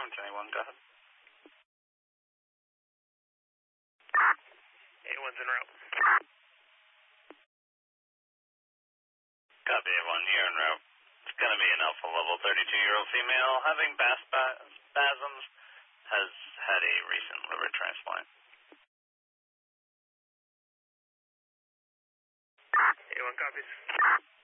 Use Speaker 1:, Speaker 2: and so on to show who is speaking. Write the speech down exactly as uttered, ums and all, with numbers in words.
Speaker 1: confirmed. Jenny one, go ahead.
Speaker 2: A one's en route.
Speaker 1: Copy, A one, you're en route. It's going to be an alpha level thirty-two-year-old female having bass spasms, has had a recent liver transplant.
Speaker 2: A one copies.